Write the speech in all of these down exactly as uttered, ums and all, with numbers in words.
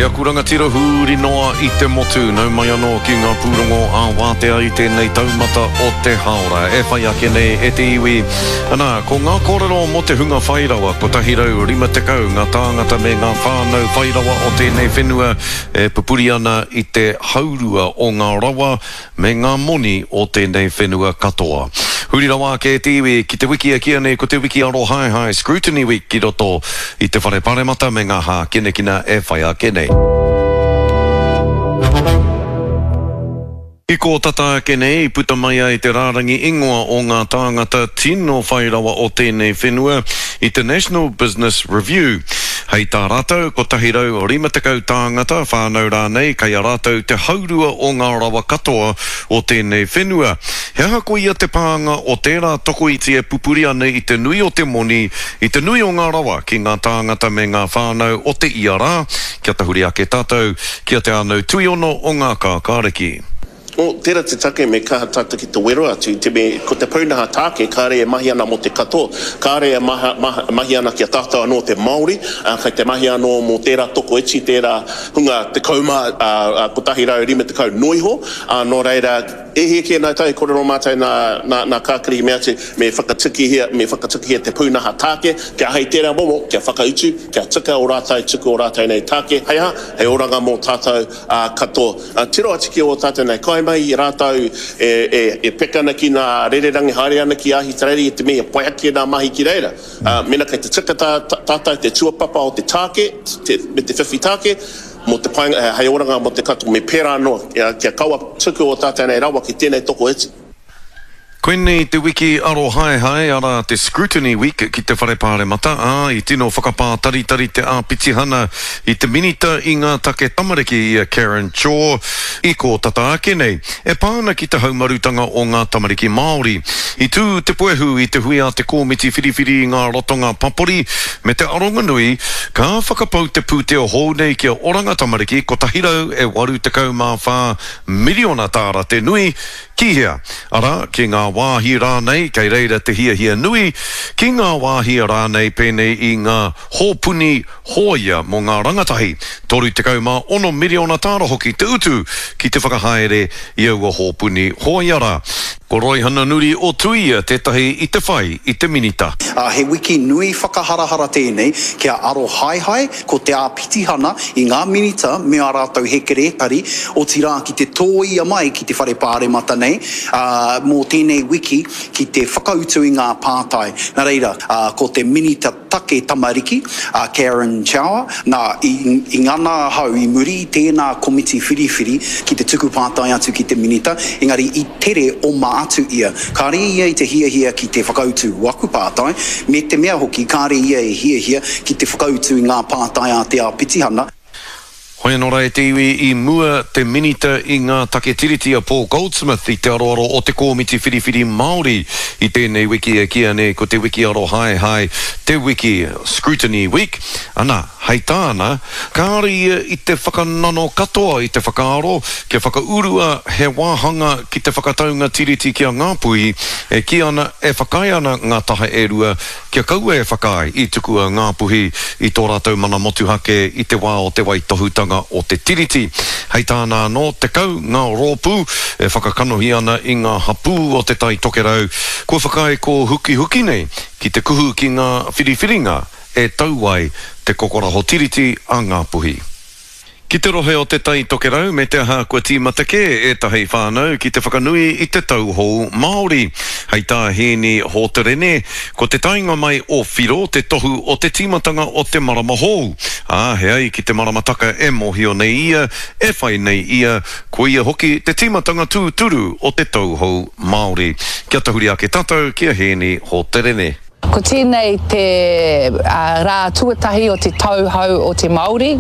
Hei akuranga tira huri noa I te motu, nau mai anō ki ngā pūrongo a wātea I tēnei taumata o te haora. E whai ake nei e te iwi. Anā, ko ngā kōrero mo te hunga whairawa, ko tahirau rima te kau, ngā tāngata me ngā whānau whairawa o tēnei whenua, e pupuri ana I te haurua o ngā rawa, me ngā moni o tēnei whenua katoa. Huri rawa ke te iwi ki te wiki a kia nei ko te wiki aro hai hai Scrutiny Week ki roto I te whare paremata me ngā hā kine kina e whai ake nei. I ko tata ake nei, puta mai ai te rārangi ingoa o ngā tāngata tino whairawa o tēnei whenua I te National Business Review. Hei tā rātou, ko tahirau o rima tekau tāngata, whānau rānei, kai a rātou te haurua o ngā rawa katoa o tēnei whenua. He aha ko ia te pāanga o tērā toko I te e pupuri ane I te nui o te moni, I te nui o ngā rawa ki ngā tāngata me ngā whānau o te ia rā, kia tahuri ake tātou, kia te anau tuiono o ngā kākāreki. O tērā te take me kaha tata ki te wero atu, te me, ko te paunaha tāke, kāre e mahi ana mo te katoa, kāre e maha, maha, mahi ana ki a tātou anō te Māori, uh, kai te mahi anō mo tērā toko eti, tērā hunga te kauma, uh, uh, ko tahi rau rima te kau noiho, uh, no reira, e he kia nai tai, korero mātai nā, nā, nā kākari mea te, me whakatiki hea, me whakatiki hea te paunaha tāke, kia hei tērā momo, kia whakautu, kia tika o rātai, tuku o rātai nei tāke, hei ha, hei oranga mō tātou uh, katoa. Uh, tiro atiki o tātou nei, kai mai I rātau e, e, e pekana ki nā rererangi haere ana ki ahi tareri e te mea pai ake nā mahi ki reira. Uh, mena kai te tika tā, tā, tātou te tuapapa o te tāke, te, me te whiwhi tāke, mo te pai, uh, hei oranga mo te katu me pērā noa, kia, kia kaua tuku o tātou nei rawa ki tēnei toko eti. Koenei te wiki aro hai hai ara te Scrutiny Week ki te whare pāremata a I tino whakapā tari tari te āpiti hana I te minita I ngā take tamariki I a Karen Shaw I ko tata ake nei e pāna ki te haumarutanga o ngā tamariki Māori I tū te poehu I te hui a te kōmiti whiriwhiri I ngā rotonga papori me te aronga nui ka whakapau te pūteo hou nei ki a oranga tamariki ko tahirau e waru te kau mā whā miliona tāra te nui ki hea ara ki ngā wāhi rānei, kei reira te hia hia nui, ki ngā wāhi rānei pēnei I ngā hōpuni hōia mō ngā rangatahi, toru te kaumā ono miliona tāra hoki te utu ki te whakahaere I aua hōpuni hōiara. Ko roi hana nuri o tuia tētahi I te whai, I te minita. Uh, he wiki nui whakaharahara tēnei, kia aro hai hai, ko te āpiti hana I ngā minita, mea rātou hekere tari, o tira ki te tōia mai ki te whare pāremata nei, uh, mō tēnei wiki ki te whakautu I ngā pātai. Nā reira, uh, ko te minita take tamariki, uh, Karen Shaw, nā I, I ngana hau I muri tēnā komiti whiriwhiri ki te tuku pātai atu ki te minita, engari I tere o mā atu ia. Kāre ia I te hia hia ki te whakautu waku pātai, me te mea hoki kāre ia e hia hia ki te whakautu I ngā pātai a te āpiti hana. Hoi anō rai te iwi I mua te minita I ngā take tiriti a Paul Goldsmith I te aroaro o te kōmiti whiriwhiri Māori I tēnei wiki e kia ne ko te wiki aro hai hai te wiki Scrutiny Week. Ana, hei tāna, kāre ia I te whakanano katoa I te whakaaro, kia whakaurua he wāhanga ki te whakataunga tiriti kia ngāpui, e ki ana e whakai ana ngā taha e rua, kia kaua e whakai I tukua ngāpuhi I tō rātou mana motuhake I te wā o te wai tohutanga o te tiriti. Hei tāna no te kau ngā rōpū e whakakanohi ana I ngā hapū o te tai tokerau. Ko whakai ko huki huki nei ki te kuhu ki ngā whiriwhiringa e tauai te kokoraho tiriti a ngā puhi. Ki te rohe o te tai tokerau me te aha kua tīmata ke e tahi whānau ki te whakanui I te tauhou Māori. Hei tā hēni hō te rene, ko te tainga mai o whiro te tohu o te tīmatanga o te marama hou. Ah, he ai ki te maramataka e mohio nei ia, e whai nei ia, ko ia hoki te tīmatanga tūturu o te tauhou Māori. Kia tahuri ake tātou, kia hēni hō te rene. Ko tēnei te uh, rā tuatahi o te tauhou o te Māori,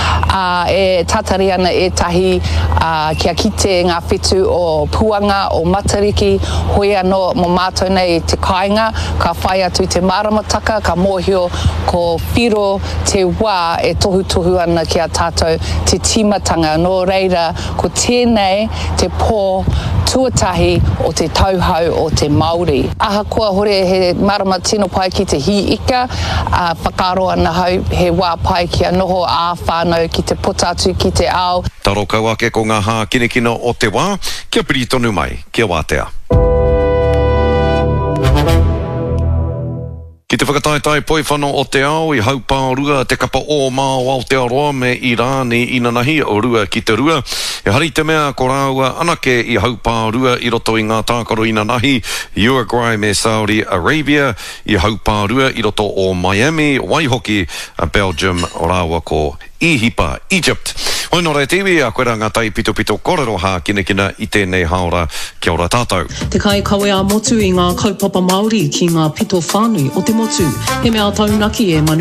uh, e tatari ana e tahi uh, kia kite ngā whetu o puanga, o matariki, hoi anō mo mātou nei te kāinga, ka whai atu te maramataka, ka mōhio ko whiro te wā e tohu tohu ana ki a tātou te tīmatanga. Nō reira, ko tēnei te pō tuatahi o te tauhau o te Māori. Ahakoa hore he marama tino pai ki te hi ika, uh, whakaro ana hau he wā pai kia noho a whānau ki te potatu ki te ao. Taro kau ake ko ngā hā kinekina o te wā, kia piri tonu mai, kia wātea. Ki te whakataitai poi whano o te ao i haupā rua te kapa o mā o Aotearoa me Irāni ina nahi o rua ki te rua. E hari te mea ko rāua anake i haupā rua i roto i ngā tākaro ina nahi Uruguay me Saudi Arabia, i haupā rua i roto o Miami, Waihoki, Belgium, o rāua ko Ihipa, Egypt. Hoi nō rei tiwi a koe ngā tai pito pito korero hā kinekina i tēnei haora, kia ora tātou. Te kai kawe a motu i ngā kaupapa Māori ki ngā pito whānui o te motu. He mea taunaki e manu